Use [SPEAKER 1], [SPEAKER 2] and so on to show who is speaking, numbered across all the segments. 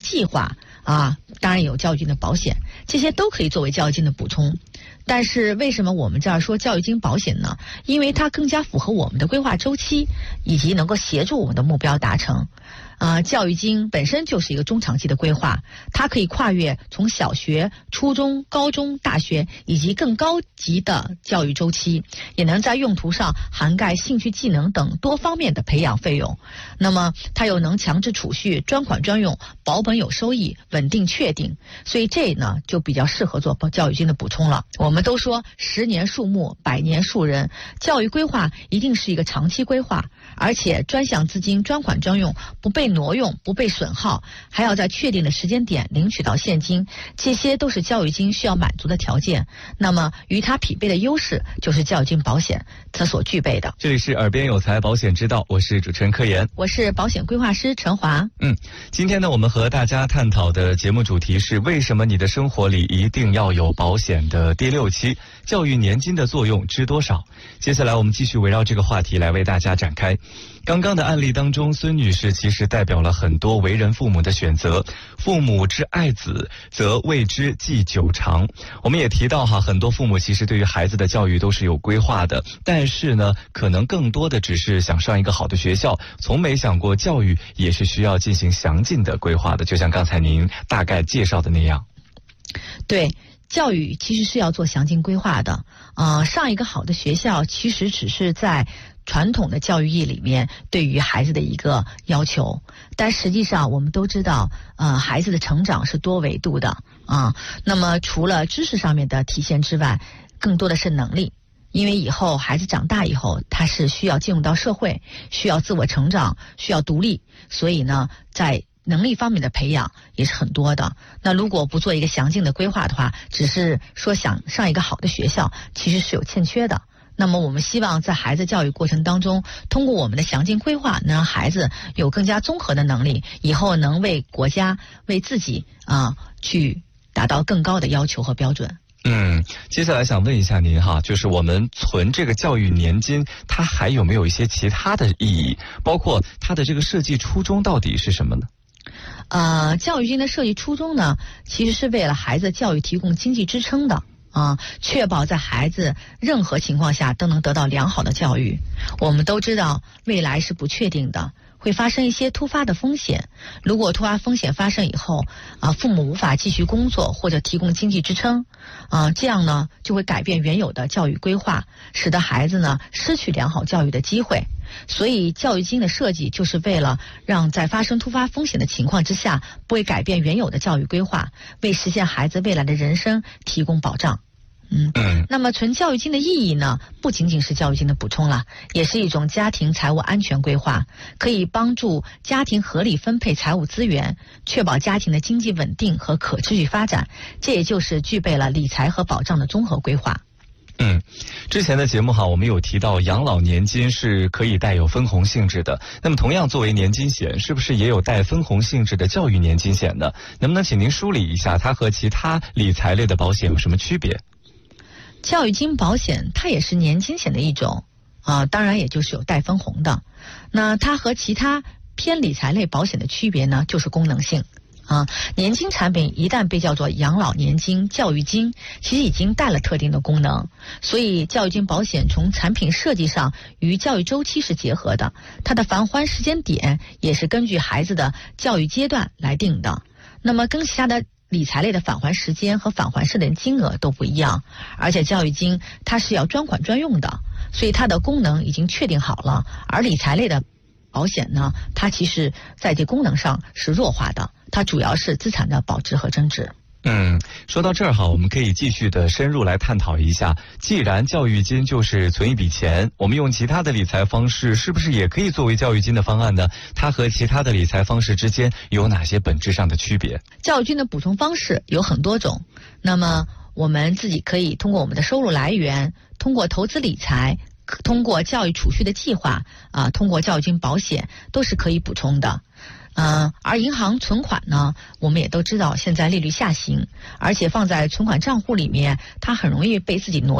[SPEAKER 1] 计划当然有教育金的保险，这些都可以作为教育金的补充。但是为什么我们这儿说教育金保险呢？因为它更加符合我们的规划周期，以及能够协助我们的目标达成。教育金本身就是一个中长期的规划，它可以跨越从小学、初中、高中、大学以及更高级的教育周期，也能在用途上涵盖兴趣技能等多方面的培养费用。那么它又能强制储蓄、专款专用、保本有收益、稳定确定，所以这呢就比较适合做教育金的补充了。我们都说10年树木，100年树人，教育规划一定是一个长期规划，而且专项资金专款专用，不被挪用，不被损耗，还要在确定的时间点领取到现金，这些都是教育金需要满足的条件。那么与它匹配的优势就是教育金保险它所具备的。
[SPEAKER 2] 这里是耳边有财保险之道，我是主持人柯岩，
[SPEAKER 1] 我是保险规划师陈华。
[SPEAKER 2] 今天呢，我们和大家探讨的节目主题是为什么你的生活里一定要有保险的第6期，教育年金的作用知多少？接下来我们继续围绕这个话题来为大家展开。刚刚的案例当中，孙女士其实代表了很多为人父母的选择。父母之爱子，则为之计久长。我们也提到很多父母其实对于孩子的教育都是有规划的，但是呢，可能更多的只是想上一个好的学校，从没想过教育也是需要进行详尽的规划的，就像刚才您大概介绍的那样。
[SPEAKER 1] 对，教育其实是要做详尽规划的。上一个好的学校其实只是在传统的教育意义里面对于孩子的一个要求，但实际上我们都知道，孩子的成长是多维度的那么除了知识上面的体现之外，更多的是能力。因为以后孩子长大以后，他是需要进入到社会，需要自我成长，需要独立，所以呢，在能力方面的培养也是很多的。那如果不做一个详尽的规划的话，只是说想上一个好的学校，其实是有欠缺的。那么我们希望在孩子教育过程当中，通过我们的详尽规划，能让孩子有更加综合的能力，以后能为国家、为自己去达到更高的要求和标准。
[SPEAKER 2] 接下来想问一下您就是我们存这个教育年金，它还有没有一些其他的意义？包括它的这个设计初衷到底是什么呢？
[SPEAKER 1] 教育金的设计初衷呢，其实是为了孩子教育提供经济支撑的。确保在孩子任何情况下都能得到良好的教育。我们都知道未来是不确定的，会发生一些突发的风险。如果突发风险发生以后，父母无法继续工作或者提供经济支撑，这样呢就会改变原有的教育规划，使得孩子呢失去良好教育的机会。所以教育金的设计就是为了让在发生突发风险的情况之下，不会改变原有的教育规划，为实现孩子未来的人生提供保障。那么存教育金的意义呢，不仅仅是教育金的补充了，也是一种家庭财务安全规划，可以帮助家庭合理分配财务资源，确保家庭的经济稳定和可持续发展。这也就是具备了理财和保障的综合规划。
[SPEAKER 2] 之前的节目我们有提到养老年金是可以带有分红性质的，那么同样作为年金险，是不是也有带分红性质的教育年金险呢？能不能请您梳理一下它和其他理财类的保险有什么区别？
[SPEAKER 1] 教育金保险它也是年金险的一种当然也就是有带分红的。那它和其他偏理财类保险的区别呢，就是功能性。年金产品一旦被叫做养老年金、教育金，其实已经带了特定的功能，所以教育金保险从产品设计上与教育周期是结合的，它的返还时间点也是根据孩子的教育阶段来定的。那么跟其他的理财类的返还时间和返还设定金额都不一样，而且教育金它是要专款专用的，所以它的功能已经确定好了，而理财类的保险呢，它其实在这功能上是弱化的，它主要是资产的保值和增值。
[SPEAKER 2] 说到这儿我们可以继续的深入来探讨一下，既然教育金就是存一笔钱，我们用其他的理财方式是不是也可以作为教育金的方案呢？它和其他的理财方式之间有哪些本质上的区别？
[SPEAKER 1] 教育金的补充方式有很多种，那么我们自己可以通过我们的收入来源，通过投资理财，通过教育储蓄的计划通过教育金保险都是可以补充的。而银行存款呢，我们也都知道现在利率下行，而且放在存款账户里面，它很容易被自己挪用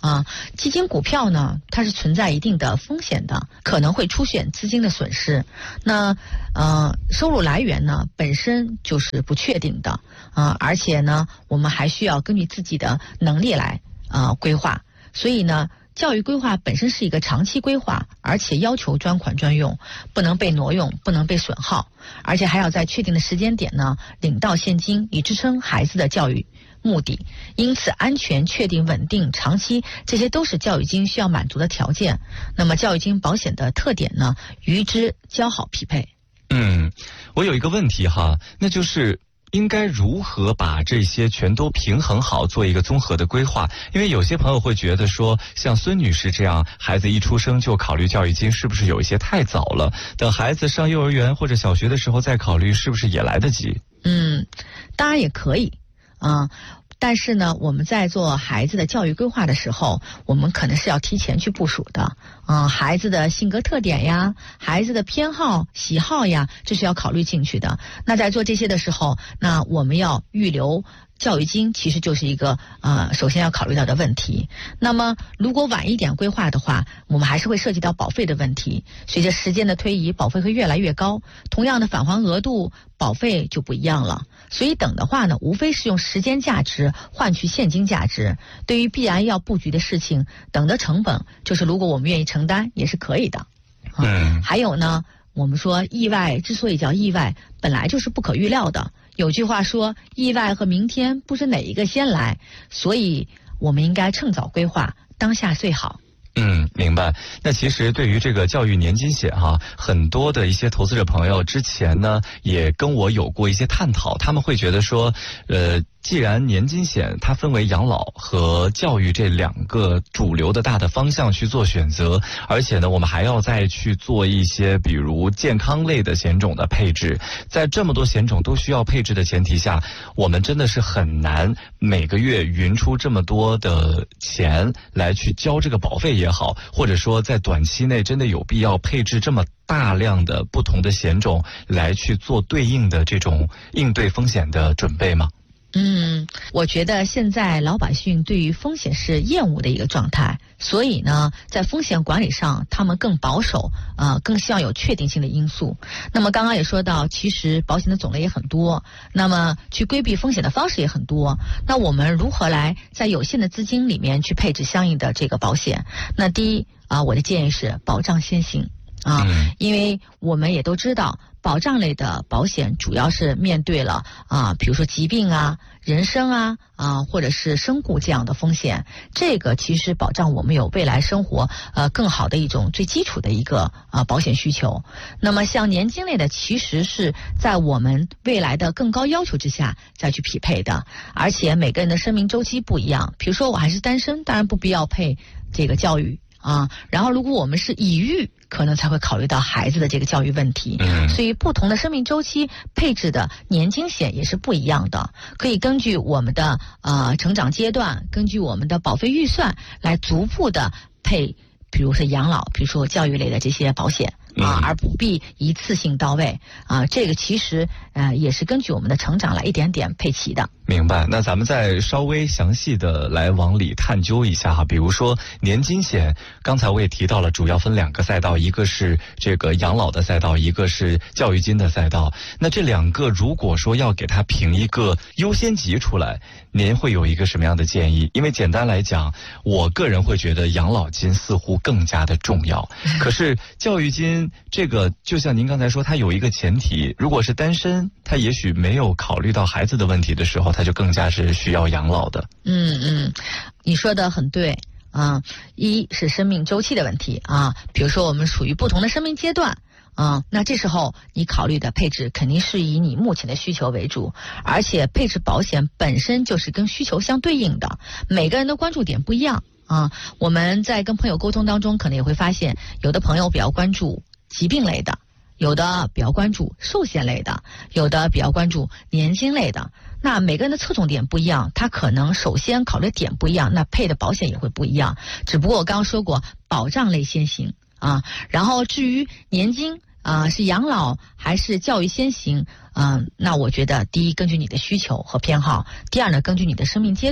[SPEAKER 1] 基金股票呢，它是存在一定的风险的，可能会出现资金的损失。那收入来源呢本身就是不确定的而且呢，我们还需要根据自己的能力来规划。所以呢，教育规划本身是一个长期规划，而且要求专款专用，不能被挪用，不能被损耗，而且还要在确定的时间点呢领到现金，以支撑孩子的教育目的。因此安全、确定、稳定、长期，这些都是教育金需要满足的条件。那么教育金保险的特点呢，与之较好匹配。
[SPEAKER 2] 我有一个问题哈，那就是应该如何把这些全都平衡好，做一个综合的规划？因为有些朋友会觉得说，像孙女士这样，孩子一出生就考虑教育金，是不是有一些太早了？等孩子上幼儿园或者小学的时候再考虑，是不是也来得及？
[SPEAKER 1] 当然也可以但是呢，我们在做孩子的教育规划的时候，我们可能是要提前去部署的。孩子的性格特点呀，孩子的偏好、喜好呀，这是要考虑进去的。那在做这些的时候，那我们要预留教育金，其实就是一个首先要考虑到的问题。那么如果晚一点规划的话，我们还是会涉及到保费的问题。随着时间的推移，保费会越来越高，同样的返还额度，保费就不一样了。所以等的话呢，无非是用时间价值换取现金价值。对于必然要布局的事情，等的成本就是如果我们愿意承担也是可以的。还有呢，我们说意外之所以叫意外，本来就是不可预料的。有句话说，意外和明天不知哪一个先来，所以我们应该趁早规划，当下最好。
[SPEAKER 2] 明白。那其实对于这个教育年金险很多的一些投资者朋友之前呢也跟我有过一些探讨，他们会觉得说既然年金险它分为养老和教育这两个主流的大的方向去做选择，而且呢我们还要再去做一些比如健康类的险种的配置，在这么多险种都需要配置的前提下，我们真的是很难每个月匀出这么多的钱来去交这个保费也好，或者说在短期内真的有必要配置这么大量的不同的险种来去做对应的这种应对风险的准备吗？
[SPEAKER 1] 我觉得现在老百姓对于风险是厌恶的一个状态，所以呢，在风险管理上，他们更保守，更希望有确定性的因素。那么刚刚也说到，其实保险的种类也很多，那么去规避风险的方式也很多。那我们如何来在有限的资金里面去配置相应的这个保险？那第一我的建议是保障先行。因为我们也都知道，保障类的保险主要是面对了比如说疾病人身或者是身故这样的风险，这个其实保障我们有未来生活更好的一种最基础的一个保险需求。那么像年金类的，其实是在我们未来的更高要求之下再去匹配的，而且每个人的生命周期不一样。比如说我还是单身，当然不必要配这个教育然后如果我们是已育，可能才会考虑到孩子的这个教育问题。所以不同的生命周期配置的年金险也是不一样的，可以根据我们的成长阶段，根据我们的保费预算来逐步的配，比如说养老，比如说教育类的这些保险而不必一次性到位这个其实也是根据我们的成长来一点点配齐的。
[SPEAKER 2] 明白。那咱们再稍微详细的来往里探究一下比如说年金险，刚才我也提到了，主要分两个赛道，一个是这个养老的赛道，一个是教育金的赛道。那这两个如果说要给它评一个优先级出来，您会有一个什么样的建议？因为简单来讲，我个人会觉得养老金似乎更加的重要，可是教育金这个就像您刚才说，它有一个前提，如果是单身，他也许没有考虑到孩子的问题的时候，他就更加是需要养老的。
[SPEAKER 1] 你说的很对一是生命周期的问题比如说我们属于不同的生命阶段那这时候你考虑的配置肯定是以你目前的需求为主，而且配置保险本身就是跟需求相对应的，每个人的关注点不一样我们在跟朋友沟通当中，可能也会发现，有的朋友比较关注疾病类的，有的比较关注寿险类的，有的比较关注年金类的。那每个人的侧重点不一样，他可能首先考虑点不一样，那配的保险也会不一样。只不过我刚刚说过，保障类先行然后至于年金是养老还是教育先行那我觉得第一根据你的需求和偏好，第二呢根据你的生命阶段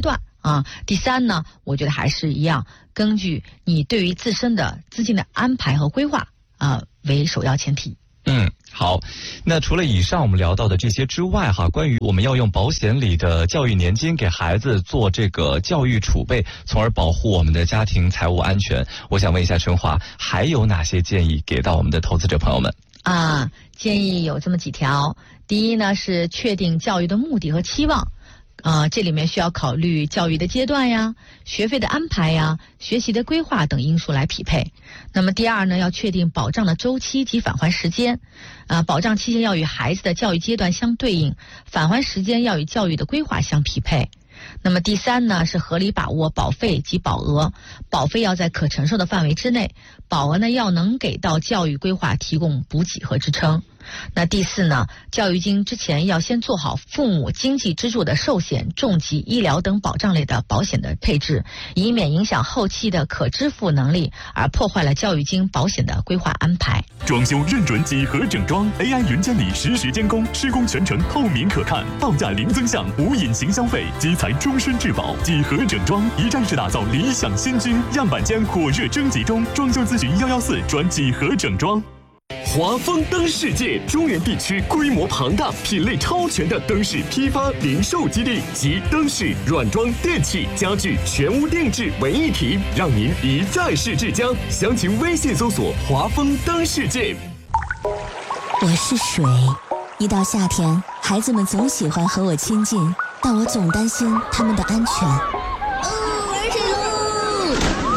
[SPEAKER 1] 第三呢，我觉得还是一样，根据你对于自身的资金的安排和规划为首要前提。
[SPEAKER 2] 好，那除了以上我们聊到的这些之外关于我们要用保险里的教育年金给孩子做这个教育储备，从而保护我们的家庭财务安全，我想问一下春华，还有哪些建议给到我们的投资者朋友们？
[SPEAKER 1] 建议有这么几条。第一呢，是确定教育的目的和期望。这里面需要考虑教育的阶段呀、学费的安排呀、学习的规划等因素来匹配。那么第二呢，要确定保障的周期及返还时间，保障期限要与孩子的教育阶段相对应，返还时间要与教育的规划相匹配。那么第三呢，是合理把握保费及保额，保费要在可承受的范围之内，保额呢要能给到教育规划提供补给和支撑。那第四呢，教育金之前要先做好父母经济支柱的寿险、重疾、医疗等保障类的保险的配置，以免影响后期的可支付能力，而破坏了教育金保险的规划安排。
[SPEAKER 3] 装修认准几何整装 ，AI 云监理实时监工，施工全程透明可看，报价零增项，无隐形消费，基材终身质保。几何整装一站式打造理想新居，样板间火热征集中，装修咨询114转几何整装。华丰灯世界中原地区规模庞大、品类超全的灯饰批发零售基地，集灯饰、软装、电器、家具全屋定制为一体，让您一站式至家。详情微信搜索华丰灯世界。
[SPEAKER 4] 我是水，一到夏天，孩子们总喜欢和我亲近，但我总担心他们的安全。
[SPEAKER 5] 玩水喽！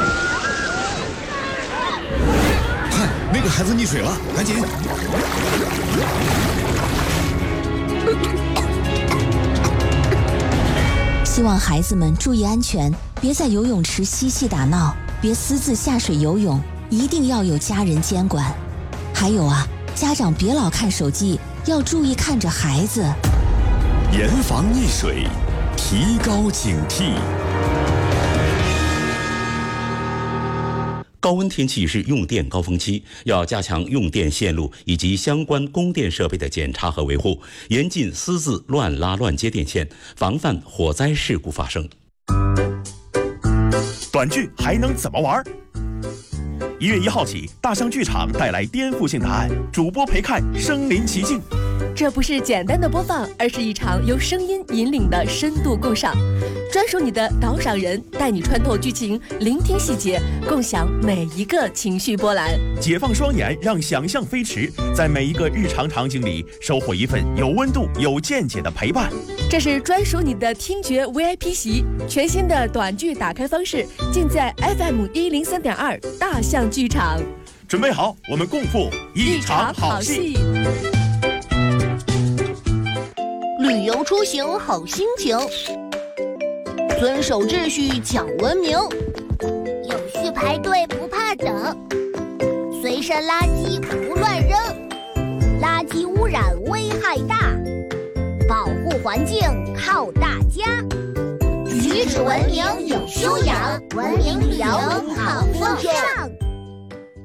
[SPEAKER 6] 看，那个孩子溺水了，赶紧！
[SPEAKER 4] 希望孩子们注意安全，别在游泳池嬉戏打闹，别私自下水游泳，一定要有家人监管。还有家长别老看手机，要注意看着孩子。
[SPEAKER 3] 严防溺水，提高警惕。
[SPEAKER 7] 高温天气是用电高峰期，要加强用电线路以及相关供电设备的检查和维护，严禁私自乱拉乱接电线，防范火灾事故发生。
[SPEAKER 3] 短剧还能怎么玩？1月1号起，大象剧场带来颠覆性答案，主播陪看身临其境。
[SPEAKER 8] 这不是简单的播放，而是一场由声音引领的深度共赏。专属你的导赏人，带你穿透剧情，聆听细节，共享每一个情绪波澜。
[SPEAKER 3] 解放双眼，让想象飞驰，在每一个日常场景里收获一份有温度、有见解的陪伴。
[SPEAKER 8] 这是专属你的听觉 VIP 席，全新的短剧打开方式，尽在 FM 103.2大象剧场。
[SPEAKER 3] 准备好，我们共赴一场好戏。
[SPEAKER 5] 旅游出行好心情，遵守秩序讲文明，
[SPEAKER 9] 有序排队不怕等，随身垃圾不乱扔，垃圾污染危害大，保护环境靠大家，举止文明有修养，文明旅游好风尚。